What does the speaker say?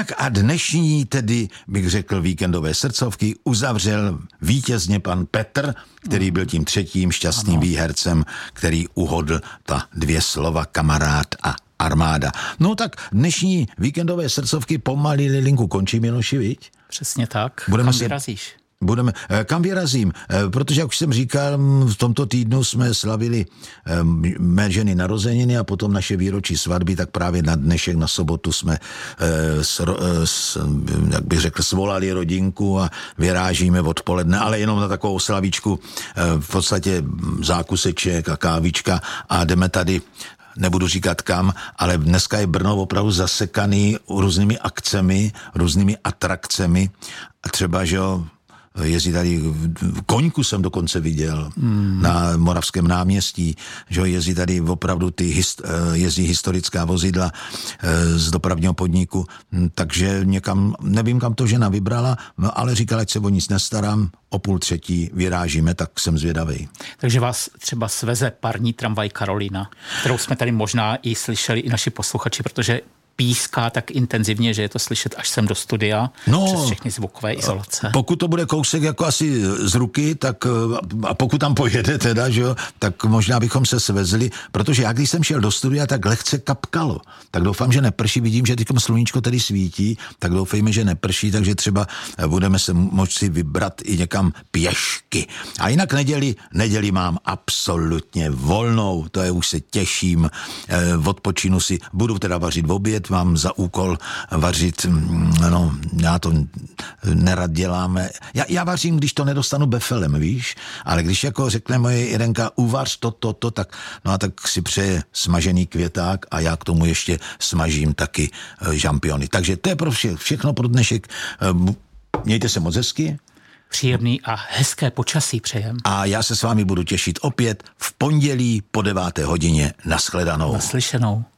Tak a dnešní tedy, bych řekl, víkendové srdcovky uzavřel vítězně pan Petr, který byl tím třetím šťastným výhercem, který uhodl ta 2 slova kamarád a armáda. No tak dnešní víkendové srdcovky pomalý linku končí, Miloši, viď? Přesně tak. Budeme Kam vyrazíš? Kam vyrazím? Protože, jak už jsem říkal, v tomto týdnu jsme slavili mé ženy narozeniny a potom naše výročí svatby, tak právě na dnešek, na sobotu jsme jak bych řekl, svolali rodinku a vyrážíme odpoledne, ale jenom na takovou slavičku, v podstatě zákuseček a kávička a jdeme tady, nebudu říkat kam, ale dneska je Brno opravdu zasekaný různými akcemi, různými atrakcemi a třeba, že jo, jezdí tady, Koňku jsem dokonce viděl na Moravském náměstí, že jezdí tady opravdu jezdí historická vozidla z dopravního podniku, takže někam, nevím, kam to žena vybrala, no, ale říkala, ať se o nic nestarám, o 2:30 vyrážíme, tak jsem zvědavej. Takže vás třeba sveze parní tramvaj Karolina, kterou jsme tady možná i slyšeli i naši posluchači, protože píská tak intenzivně, že je to slyšet až sem do studia, přes všechny zvukové izolace. Pokud to bude kousek jako asi z ruky, tak a pokud tam pojede teda, že jo, tak možná bychom se svezli, protože já když jsem šel do studia, tak lehce kapkalo. Tak doufám, že neprší, vidím, že teďkom sluníčko tady svítí, tak doufejme, že neprší, takže třeba budeme se moci vybrat i někam pěšky. A jinak neděli mám absolutně volnou, to je, už se těším, odpočinu si, budu teda vařit oběd, mám za úkol vařit, no, já to nerad děláme. Já vařím, když to nedostanu befelem, víš, ale když jako řekne moje Jirenka, uvař to, tak, no a tak si přeje smažený květák a já k tomu ještě smažím taky žampiony. Takže to je pro všechno pro dnešek. Mějte se moc hezky. Příjemný a hezké počasí přejem. A já se s vámi budu těšit opět v pondělí po 9:00. Nashledanou. Naslyšenou.